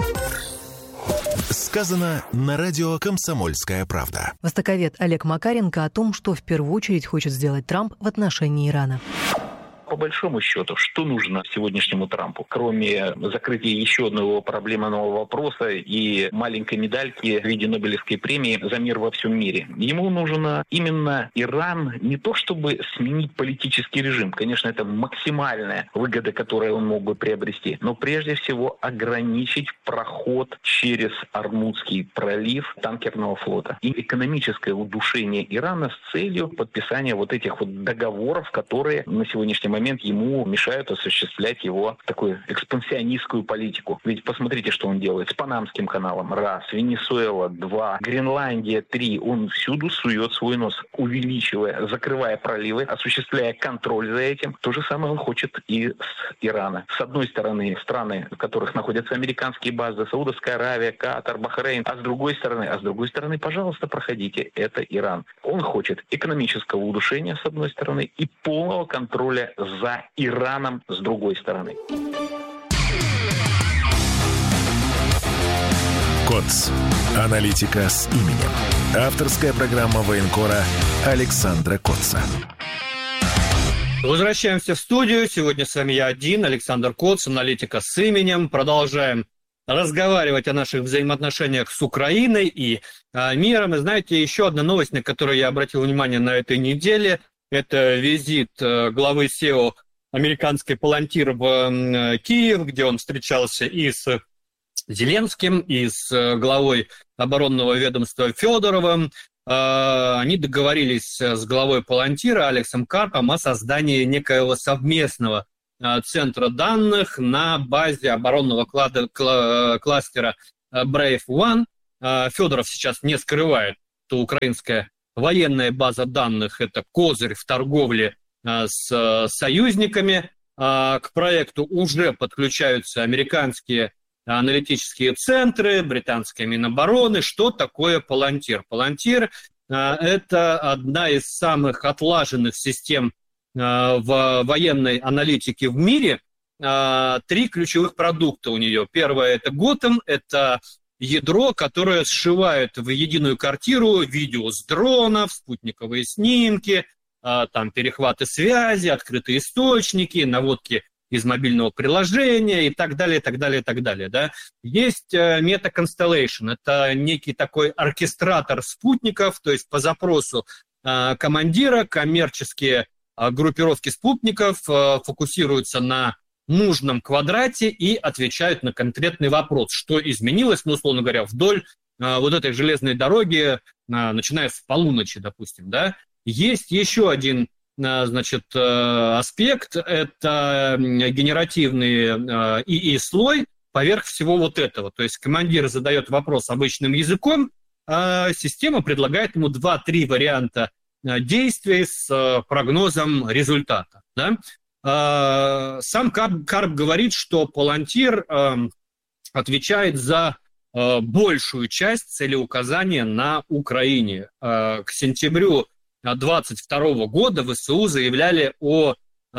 [SPEAKER 2] Сказано на радио «Комсомольская правда».
[SPEAKER 12] Востоковед Олег Макаренко о том, что в первую очередь хочет сделать Трамп в отношении Ирана.
[SPEAKER 13] По большому счету, что нужно сегодняшнему Трампу, кроме закрытия еще одного проблемного вопроса и маленькой медальки в виде Нобелевской премии за мир во всем мире? Ему нужно именно Иран не то чтобы сменить политический режим, конечно, это максимальная выгода, которую он мог бы приобрести, но прежде всего ограничить проход через Ормузский пролив танкерного флота и экономическое удушение Ирана с целью подписания вот этих вот договоров, которые на сегодняшний момент ему мешают осуществлять его такую экспансионистскую политику. Ведь посмотрите, что он делает с Панамским каналом. Раз. Венесуэла. Два. Гренландия. Три. Он всюду сует свой нос, увеличивая, закрывая проливы, осуществляя контроль за этим. То же самое он хочет и с Ирана. С одной стороны, страны, в которых находятся американские базы, Саудовская Аравия, Катар, Бахрейн. А с другой стороны, пожалуйста, проходите. Это Иран. Он хочет экономического удушения, с одной стороны, и полного контроля за Ираном с другой стороны.
[SPEAKER 2] КОЦ. Аналитика с именем. Авторская программа военкора Александра Коца.
[SPEAKER 1] Возвращаемся в студию. Сегодня с вами я один, Александр Коц, аналитика с именем. Продолжаем разговаривать о наших взаимоотношениях с Украиной и миром. И знаете, еще одна новость, на которую я обратил внимание на этой неделе, это визит главы СЕО американской «Палантир» в Киев, где он встречался и с Зеленским, и с главой оборонного ведомства Федоровым. Они договорились с главой «Палантира» Алексом Карпом о создании некоего совместного центра данных на базе оборонного кластера Brave One. Федоров сейчас не скрывает, что украинская военная база данных – это козырь в торговле с союзниками. К проекту уже подключаются американские аналитические центры, британская Минобороны. Что такое «Палантир»? «Палантир» – это одна из самых отлаженных систем в военной аналитике в мире. 3 ключевых продукта у нее. Первое – это Готэм, это ядро, которое сшивает в единую картину видео с дронов, спутниковые снимки, там перехваты связи, открытые источники, наводки из мобильного приложения и так далее, и так далее, и так далее. Да? Есть Meta Constellation, это некий такой оркестратор спутников, то есть по запросу командира коммерческие группировки спутников фокусируются на нужном квадрате и отвечают на конкретный вопрос, что изменилось, ну, условно говоря, вдоль вот этой железной дороги, начиная с полуночи, допустим, да. Есть еще один, значит, аспект, это генеративный ИИ-слой поверх всего вот этого. То есть командир задает вопрос обычным языком, а система предлагает ему 2-3 варианта действий с прогнозом результата, да. Сам Карп говорит, что «Палантир» отвечает за большую часть целеуказания на Украине. К сентябрю 2022 года ВСУ заявляли о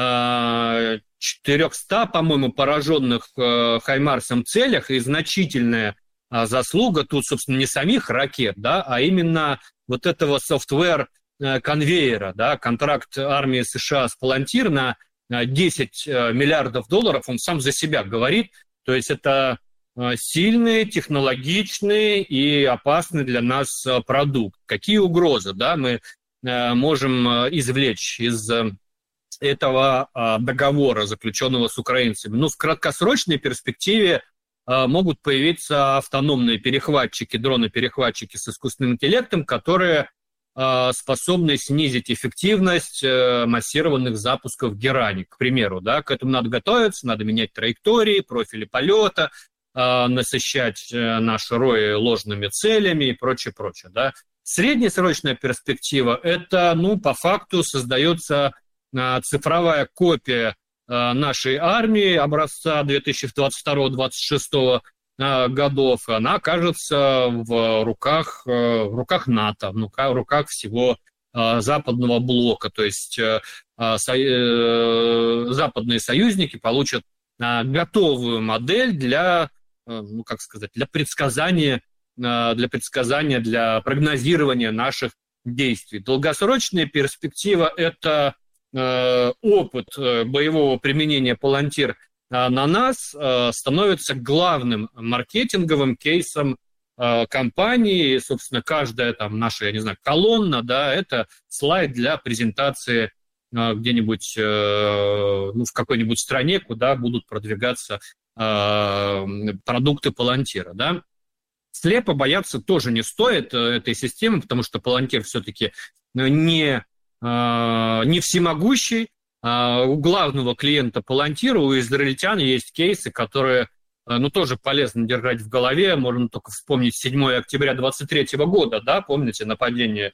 [SPEAKER 1] 400, по-моему, пораженных «Хаймарсом» целях, и значительная заслуга тут, собственно, не самих ракет, да, а именно вот этого софтвер-конвейера, да, контракт армии США с «Палантир» на 10 миллиардов долларов, он сам за себя говорит, то есть это сильный, технологичный и опасный для нас продукт. Какие угрозы, да, мы можем извлечь из этого договора, заключенного с украинцами? Ну, в краткосрочной перспективе могут появиться автономные перехватчики, дроны-перехватчики с искусственным интеллектом, которые способны снизить эффективность массированных запусков Герани, к примеру. Да? К этому надо готовиться, надо менять траектории, профили полета, насыщать наши рои ложными целями и прочее, прочее. Да? Среднесрочная перспектива – это, ну, по факту создается цифровая копия нашей армии образца 2022-2026 годов, она окажется в руках НАТО, в руках всего западного блока. То есть западные союзники получат готовую модель для, ну, как сказать, для предсказания, для прогнозирования наших действий. Долгосрочная перспектива – это опыт боевого применения «Палантир» на нас становится главным маркетинговым кейсом компании. Собственно, каждая там наша, я не знаю, колонна, да, это слайд для презентации где-нибудь, ну, в какой-нибудь стране, куда будут продвигаться продукты «Палантира», да. Слепо бояться тоже не стоит этой системы, потому что «Палантир» все-таки не всемогущий. У главного клиента «Палантира», у израильтян, есть кейсы, которые, ну, тоже полезно держать в голове. Можно только вспомнить 7 октября 2023 года, да, помните, нападение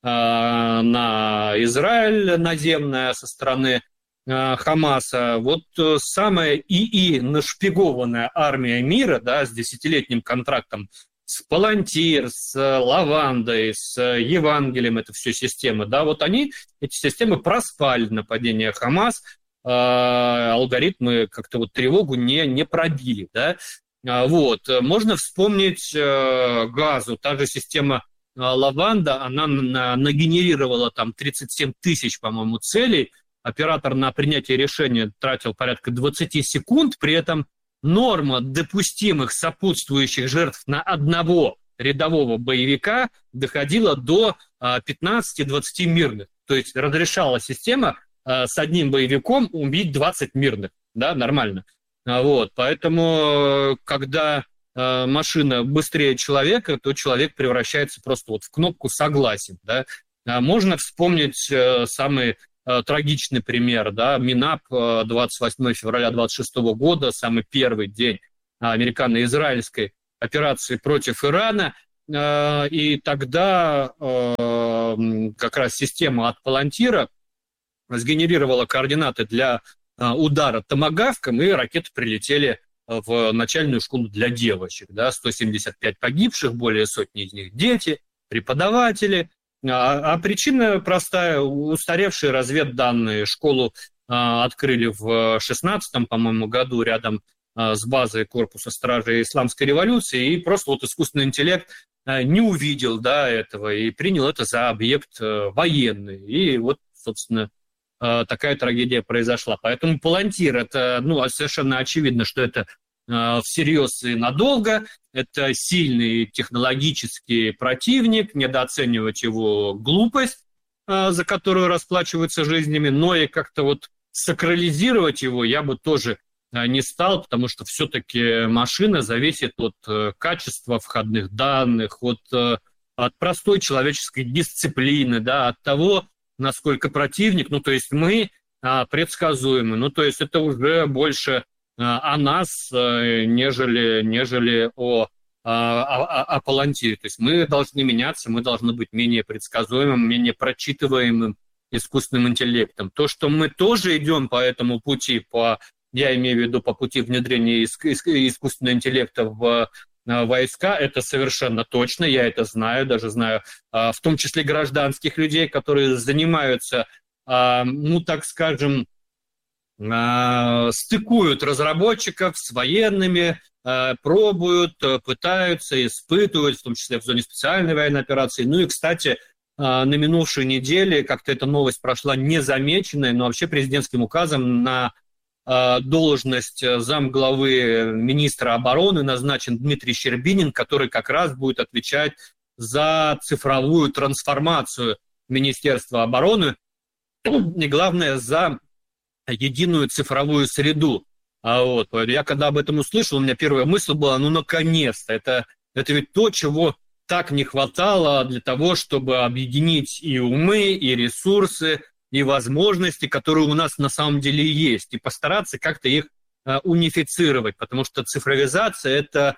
[SPEAKER 1] на Израиль наземное со стороны Хамаса. Вот самая ИИ нашпигованная армия мира, да, с 10-летним контрактом с «Палантир», с «Лавандой», с «Евангелием», это все системы, да, вот эти системы проспали нападение Хамас, алгоритмы как-то вот тревогу не пробили, да. Вот. Можно вспомнить газу, та же система «Лаванда», она нагенерировала там 37 тысяч, по-моему, целей, оператор на принятие решения тратил порядка 20 секунд, при этом норма допустимых сопутствующих жертв на одного рядового боевика доходила до 15-20 мирных. То есть разрешала система с одним боевиком убить 20 мирных, да, нормально. Вот, поэтому, когда машина быстрее человека, то человек превращается просто вот в кнопку «согласен», да. Можно вспомнить самый трагичный пример, да, МИНАП, 28 февраля 26 года, самый первый день американо-израильской операции против Ирана, и тогда как раз система от Палантира сгенерировала координаты для удара томагавком, и ракеты прилетели в начальную школу для девочек. Да, 175 погибших, более сотни из них дети, преподаватели. А причина простая: устаревшие разведданные. Школу открыли в 16-м, по-моему, году рядом с базой корпуса стражей исламской революции, и просто вот искусственный интеллект не увидел, да, этого и принял это за объект военный. И вот, собственно, такая трагедия произошла. Поэтому Палантир — это, совершенно очевидно, что это всерьез и надолго. Это сильный технологический противник, недооценивать его глупость, за которую расплачиваются жизнями, но и как-то вот сакрализировать его я бы тоже не стал, потому что все-таки машина зависит от качества входных данных, от простой человеческой дисциплины, да, от того, насколько противник, то есть мы предсказуемы, то есть это уже больше о нас, нежели о Палантире. То есть мы должны меняться, мы должны быть менее предсказуемым, менее прочитываемым искусственным интеллектом. То, что мы тоже идем по этому пути, я имею в виду по пути внедрения искусственного интеллекта в войска, это совершенно точно, я это знаю, даже знаю, в том числе гражданских людей, которые занимаются, так скажем, стыкуют разработчиков с военными, пробуют, пытаются, испытывают, в том числе в зоне специальной военной операции. И, кстати, на минувшей неделе как-то эта новость прошла незамеченной, но вообще президентским указом на должность замглавы министра обороны назначен Дмитрий Щербинин, который как раз будет отвечать за цифровую трансформацию Министерства обороны и, главное, за единую цифровую среду. Я когда об этом услышал, у меня первая мысль была, наконец-то, это ведь то, чего так не хватало для того, чтобы объединить и умы, и ресурсы, и возможности, которые у нас на самом деле есть, и постараться как-то их унифицировать, потому что цифровизация – это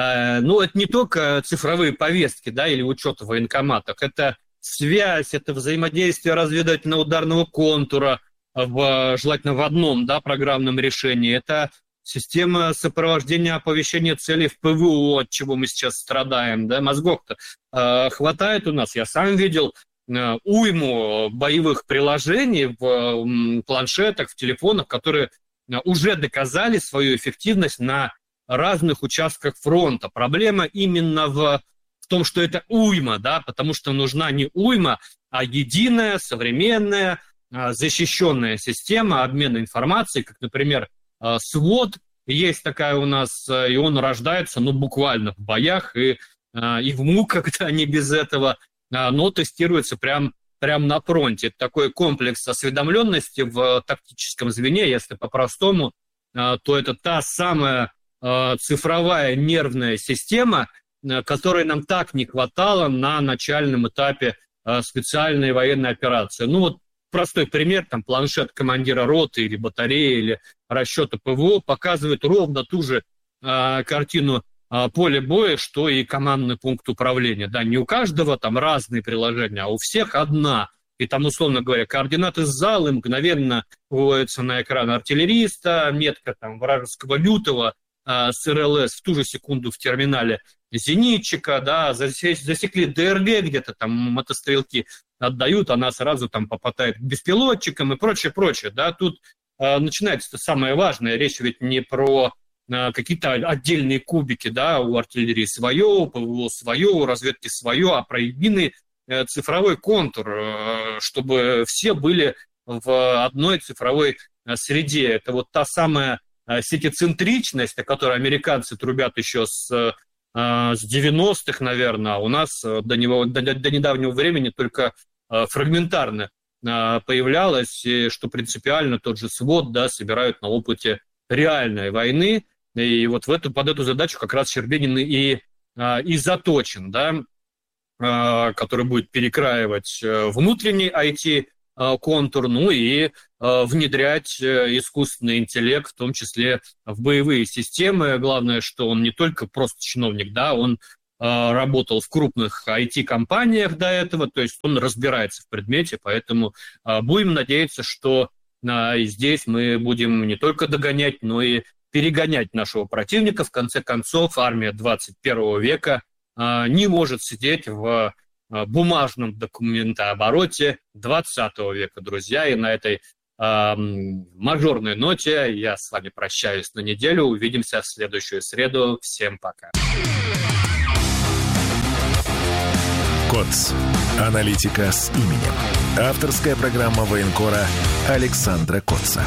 [SPEAKER 1] не только цифровые повестки, да, или учет в военкоматах, это связь, это взаимодействие разведывательно-ударного контура, желательно в одном, да, программном решении, это система сопровождения оповещения целей в ПВО, от чего мы сейчас страдаем, да, мозгов-то хватает у нас, я сам видел уйму боевых приложений в планшетах, в телефонах, которые уже доказали свою эффективность на разных участках фронта. Проблема именно в том, что это уйма, да, потому что нужна не уйма, а единая, современная, защищенная система обмена информацией, как, например, СВОТ. Есть такая у нас, и он рождается, буквально в боях и в муках, когда не без этого, но тестируется прям на фронте. Это такой комплекс осведомленности в тактическом звене, если по-простому, то это та самая цифровая нервная система, которой нам так не хватало на начальном этапе специальной военной операции. Простой пример, планшет командира роты или батареи, или расчета ПВО показывает ровно ту же картину поля боя, что и командный пункт управления. Да, не у каждого разные приложения, а у всех одна. И условно говоря, координаты зала мгновенно выводятся на экран артиллериста, метка вражеского лютого с РЛС в ту же секунду в терминале зенитчика, да, засекли ДРГ где-то, мотострелки отдают, она сразу попадает к беспилотчикам и прочее. Да, тут начинается самое важное. Речь ведь не про какие-то отдельные кубики, да, у артиллерии свое, у ПВО свое, у разведки свое, а про единый цифровой контур, чтобы все были в одной цифровой среде. Это та самая сетицентричность, о которой американцы трубят еще с 90-х, наверное, а у нас до недавнего времени только фрагментарно появлялось, и что принципиально тот же свод, да, собирают на опыте реальной войны. И вот под эту задачу как раз Щербинин и заточен, да, который будет перекраивать внутренний IT-контур, ну и внедрять искусственный интеллект, в том числе в боевые системы. Главное, что он не только просто чиновник, да, он работал в крупных IT-компаниях до этого, то есть он разбирается в предмете, поэтому будем надеяться, что здесь мы будем не только догонять, но и перегонять нашего противника. В конце концов, армия 21 века не может сидеть в бумажном документообороте 20 века, друзья. И на этой мажорной ноте я с вами прощаюсь на неделю. Увидимся в следующую среду. Всем пока.
[SPEAKER 2] КОЦ. Аналитика с именем. Авторская программа военкора Александра Коца.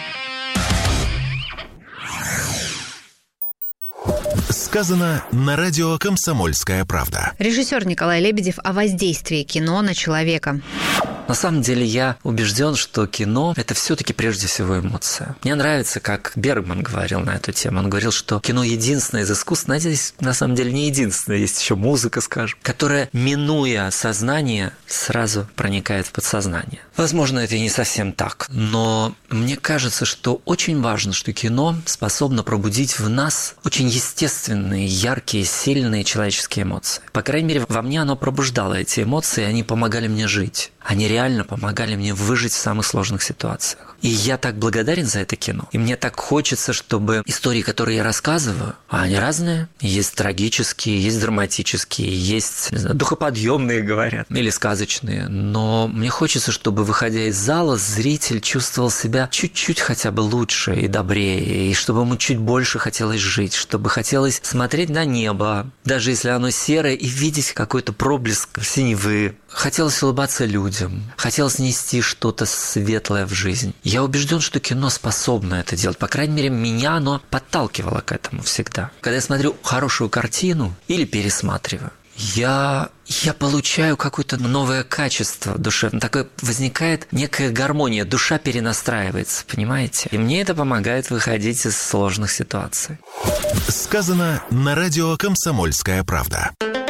[SPEAKER 2] Сказано на радио «Комсомольская правда».
[SPEAKER 10] Режиссер Николай Лебедев о воздействии кино на человека.
[SPEAKER 14] На самом деле я убежден, что кино – это все-таки прежде всего эмоция. Мне нравится, как Бергман говорил на эту тему. Он говорил, что кино единственное из искусств, но здесь на самом деле не единственное, есть еще музыка, скажем, которая, минуя сознание, сразу проникает в подсознание. Возможно, это и не совсем так, но мне кажется, что очень важно, что кино способно пробудить в нас очень естественные, яркие, сильные человеческие эмоции. По крайней мере, во мне оно пробуждало эти эмоции, и они помогали мне жить. Они реально помогали мне выжить в самых сложных ситуациях. И я так благодарен за это кино. И мне так хочется, чтобы истории, которые я рассказываю, они разные. Есть трагические, есть драматические, есть, не знаю, духоподъемные, говорят, или сказочные. Но мне хочется, чтобы, выходя из зала, зритель чувствовал себя чуть-чуть хотя бы лучше и добрее, и чтобы ему чуть больше хотелось жить, чтобы хотелось смотреть на небо, даже если оно серое, и видеть какой-то проблеск синевы. Хотелось улыбаться людям, хотелось нести что-то светлое в жизнь. Я убежден, что кино способно это делать. По крайней мере, меня оно подталкивало к этому всегда. Когда я смотрю хорошую картину или пересматриваю, я получаю какое-то новое качество душевное. Такое возникает некая гармония. Душа перенастраивается, понимаете? И мне это помогает выходить из сложных ситуаций.
[SPEAKER 2] Сказано на радио «Комсомольская правда».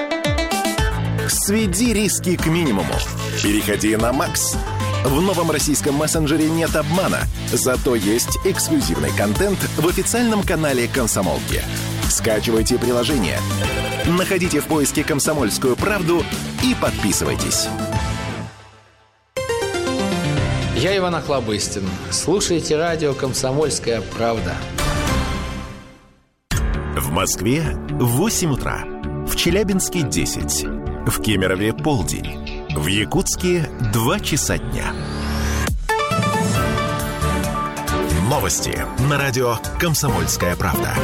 [SPEAKER 2] Сведи риски к минимуму. Переходи на Макс. В новом российском мессенджере нет обмана, зато есть эксклюзивный контент в официальном канале «Комсомолки». Скачивайте приложение, находите в поиске «Комсомольскую правду» и подписывайтесь.
[SPEAKER 15] Я Иван Охлобыстин. Слушайте радио «Комсомольская правда».
[SPEAKER 2] В Москве 8 утра. В Челябинске 10. В Кемерове полдень. В Якутске 2 часа дня. Новости на радио «Комсомольская правда».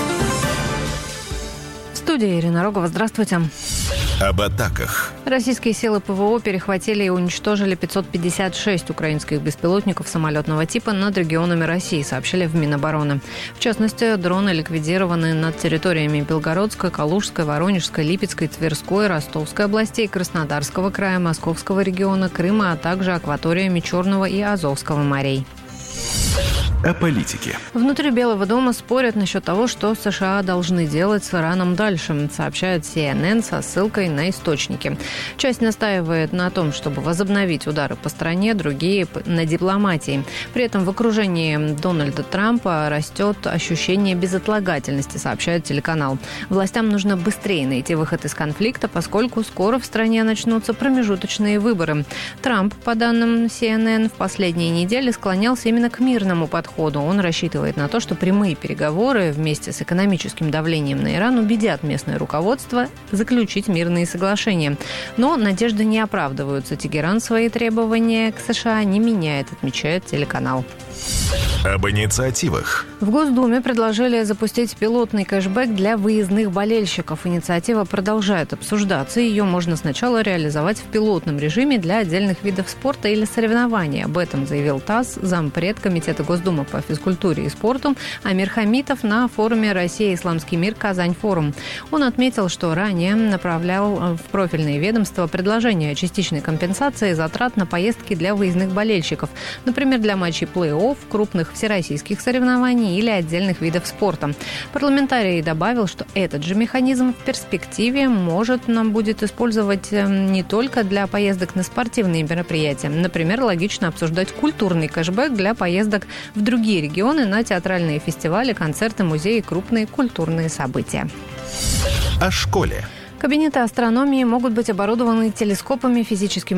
[SPEAKER 10] В студии Ирина Рогова. Здравствуйте.
[SPEAKER 2] Об атаках.
[SPEAKER 10] Российские силы ПВО перехватили и уничтожили 556 украинских беспилотников самолетного типа над регионами России, сообщили в Минобороны. В частности, дроны ликвидированы над территориями Белгородской, Калужской, Воронежской, Липецкой, Тверской, Ростовской областей, Краснодарского края, Московского региона, Крыма, а также акваториями Черного и Азовского морей.
[SPEAKER 2] О политике.
[SPEAKER 10] Внутри Белого дома спорят насчет того, что США должны делать с Ираном дальше, сообщает CNN со ссылкой на источники. Часть настаивает на том, чтобы возобновить удары по стране, другие – на дипломатии. При этом в окружении Дональда Трампа растет ощущение безотлагательности, сообщает телеканал. Властям нужно быстрее найти выход из конфликта, поскольку скоро в стране начнутся промежуточные выборы. Трамп, по данным CNN, в последние недели склонялся именно к мирному подходу. Он рассчитывает на то, что прямые переговоры вместе с экономическим давлением на Иран убедят местное руководство заключить мирные соглашения. Но надежды не оправдываются. Тегеран свои требования к США не меняет, отмечает телеканал.
[SPEAKER 2] Об инициативах.
[SPEAKER 10] В Госдуме предложили запустить пилотный кэшбэк для выездных болельщиков. Инициатива продолжает обсуждаться. Ее можно сначала реализовать в пилотном режиме для отдельных видов спорта или соревнований. Об этом заявил ТАСС зампред Комитета Госдумы по физкультуре и спорту Амир Хамитов на форуме «Россия. Исламский мир. Казань-форум». Он отметил, что ранее направлял в профильные ведомства предложение о частичной компенсации затрат на поездки для выездных болельщиков. Например, для матчей плей-офф, крупных всероссийских соревнований или отдельных видов спорта. Парламентарий добавил, что этот же механизм в перспективе нам будет использовать не только для поездок на спортивные мероприятия. Например, логично обсуждать культурный кэшбэк для поездок в другие регионы на театральные фестивали, концерты, музеи и крупные культурные события.
[SPEAKER 2] О школе.
[SPEAKER 10] Кабинеты астрономии могут быть оборудованы телескопами, физическими